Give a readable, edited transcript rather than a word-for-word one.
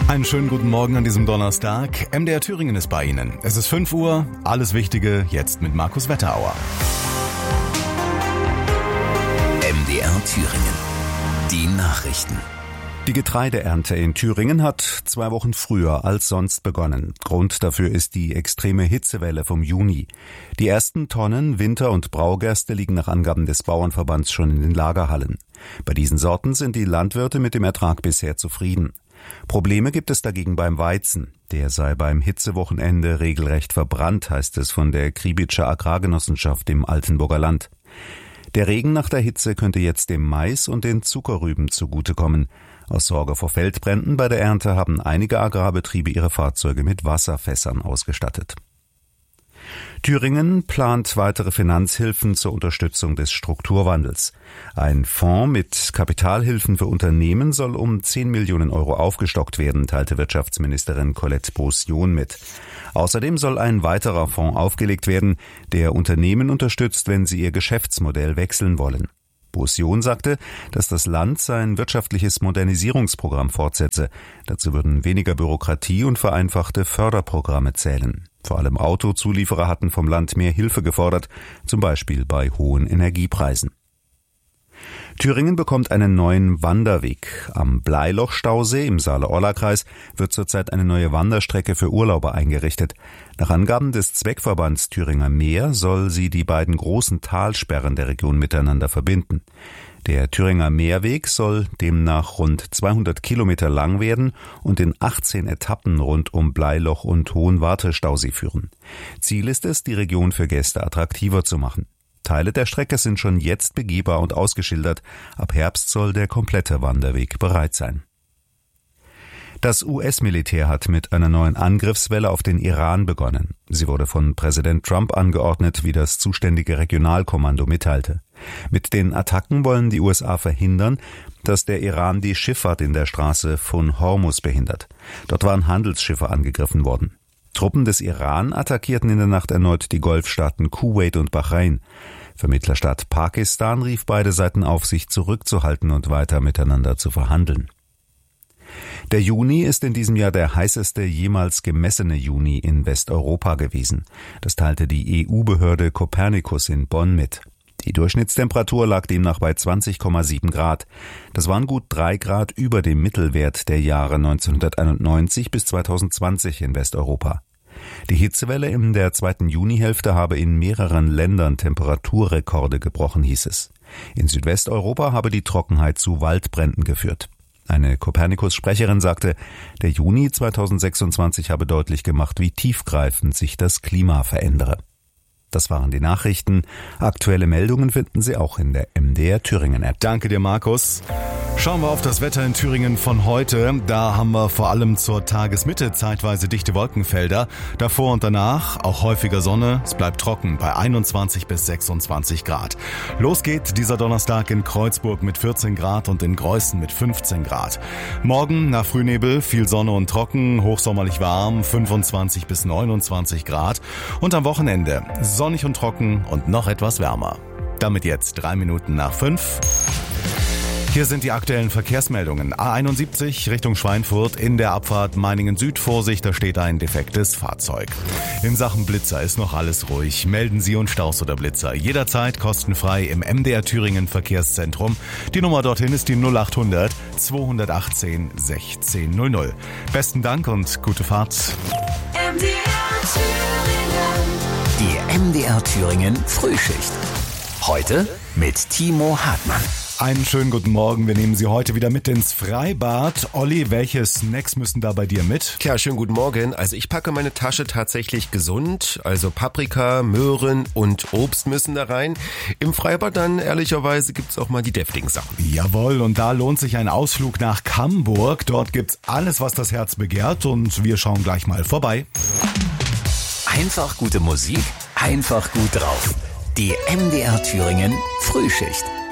Einen schönen guten Morgen an diesem Donnerstag. MDR Thüringen ist bei Ihnen. Es ist 5 Uhr. Alles Wichtige jetzt mit Markus Wetterauer. MDR Thüringen. Die Nachrichten. Die Getreideernte in Thüringen hat 2 Wochen früher als sonst begonnen. Grund dafür ist die extreme Hitzewelle vom Juni. Die ersten Tonnen Winter- und Braugerste liegen nach Angaben des Bauernverbands schon in den Lagerhallen. Bei diesen Sorten sind die Landwirte mit dem Ertrag bisher zufrieden. Probleme gibt es dagegen beim Weizen. Der sei beim Hitzewochenende regelrecht verbrannt, heißt es von der Kribitscher Agrargenossenschaft im Altenburger Land. Der Regen nach der Hitze könnte jetzt dem Mais und den Zuckerrüben zugutekommen. Aus Sorge vor Feldbränden bei der Ernte haben einige Agrarbetriebe ihre Fahrzeuge mit Wasserfässern ausgestattet. Thüringen plant weitere Finanzhilfen zur Unterstützung des Strukturwandels. Ein Fonds mit Kapitalhilfen für Unternehmen soll um 10 Millionen Euro aufgestockt werden, teilte Wirtschaftsministerin Colette Beaussion mit. Außerdem soll ein weiterer Fonds aufgelegt werden, der Unternehmen unterstützt, wenn sie ihr Geschäftsmodell wechseln wollen. Beaussion sagte, dass das Land sein wirtschaftliches Modernisierungsprogramm fortsetze. Dazu würden weniger Bürokratie und vereinfachte Förderprogramme zählen. Vor allem Autozulieferer hatten vom Land mehr Hilfe gefordert, zum Beispiel bei hohen Energiepreisen. Thüringen bekommt einen neuen Wanderweg. Am Bleiloch-Stausee im Saale-Orla-Kreis wird zurzeit eine neue Wanderstrecke für Urlauber eingerichtet. Nach Angaben des Zweckverbands Thüringer Meer soll sie die beiden großen Talsperren der Region miteinander verbinden. Der Thüringer Meerweg soll demnach rund 200 Kilometer lang werden und in 18 Etappen rund um Bleiloch und Hohenwarte-Stausee führen. Ziel ist es, die Region für Gäste attraktiver zu machen. Teile der Strecke sind schon jetzt begehbar und ausgeschildert. Ab Herbst soll der komplette Wanderweg bereit sein. Das US-Militär hat mit einer neuen Angriffswelle auf den Iran begonnen. Sie wurde von Präsident Trump angeordnet, wie das zuständige Regionalkommando mitteilte. Mit den Attacken wollen die USA verhindern, dass der Iran die Schifffahrt in der Straße von Hormuz behindert. Dort waren Handelsschiffe angegriffen worden. Truppen des Iran attackierten in der Nacht erneut die Golfstaaten Kuwait und Bahrain. Vermittlerstaat Pakistan rief beide Seiten auf, sich zurückzuhalten und weiter miteinander zu verhandeln. Der Juni ist in diesem Jahr der heißeste jemals gemessene Juni in Westeuropa gewesen. Das teilte die EU-Behörde Copernicus in Bonn mit. Die Durchschnittstemperatur lag demnach bei 20,7 Grad. Das waren gut 3 Grad über dem Mittelwert der Jahre 1991 bis 2020 in Westeuropa. Die Hitzewelle in der 2. Junihälfte habe in mehreren Ländern Temperaturrekorde gebrochen, hieß es. In Südwesteuropa habe die Trockenheit zu Waldbränden geführt. Eine Copernicus-Sprecherin sagte, der Juni 2026 habe deutlich gemacht, wie tiefgreifend sich das Klima verändere. Das waren die Nachrichten. Aktuelle Meldungen finden Sie auch in der MDR Thüringen App. Danke dir, Markus. Schauen wir auf das Wetter in Thüringen von heute. Da haben wir vor allem zur Tagesmitte zeitweise dichte Wolkenfelder. Davor und danach auch häufiger Sonne. Es bleibt trocken bei 21 bis 26 Grad. Los geht dieser Donnerstag in Kreuzburg mit 14 Grad und in Greußen mit 15 Grad. Morgen nach Frühnebel viel Sonne und trocken, hochsommerlich warm, 25 bis 29 Grad. Und am Wochenende sonnig und trocken und noch etwas wärmer. Damit jetzt 3 Minuten nach 5. Hier sind die aktuellen Verkehrsmeldungen. A71 Richtung Schweinfurt in der Abfahrt Meiningen Süd. Vorsicht, da steht ein defektes Fahrzeug. In Sachen Blitzer ist noch alles ruhig. Melden Sie uns Staus oder Blitzer jederzeit kostenfrei im MDR Thüringen Verkehrszentrum. Die Nummer dorthin ist die 0800 218 1600. Besten Dank und gute Fahrt. MDR Thüringen. Die MDR Thüringen Frühschicht. Heute mit Timo Hartmann. Einen schönen guten Morgen. Wir nehmen Sie heute wieder mit ins Freibad. Olli, welche Snacks müssen da bei dir mit? Tja, schönen guten Morgen. Also ich packe meine Tasche tatsächlich gesund. Also Paprika, Möhren und Obst müssen da rein. Im Freibad dann ehrlicherweise gibt's auch mal die deftigen Sachen. Jawohl, und da lohnt sich ein Ausflug nach Camburg. Dort gibt's alles, was das Herz begehrt, und wir schauen gleich mal vorbei. Einfach gute Musik, einfach gut drauf. Die MDR Thüringen Frühschicht.